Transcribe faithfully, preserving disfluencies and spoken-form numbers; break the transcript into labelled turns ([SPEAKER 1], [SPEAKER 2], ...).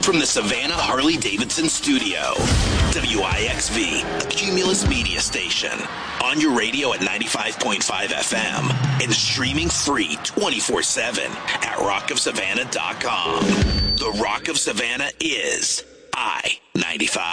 [SPEAKER 1] from the Savannah Harley-Davidson studio. W I X V, a Cumulus media station. On your radio at ninety-five point five F M and streaming free twenty-four seven at rock of savannah dot com. The Rock of Savannah is I ninety-five.